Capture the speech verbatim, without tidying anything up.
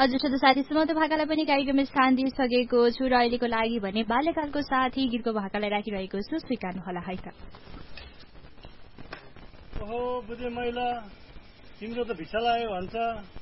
हजुर त साथी सुमन्त भाकालाई पनि कार्यक्रममा स्थान दिइसकेको छु र अहिलेको लागि भने बाल्यकालको साथी गीतको भाकालाई राखिरहेको छु, स्वीकार्नु होला है त। ओहो बुझे महिला तिम्रो त भिसा लाग्यो भन्छ,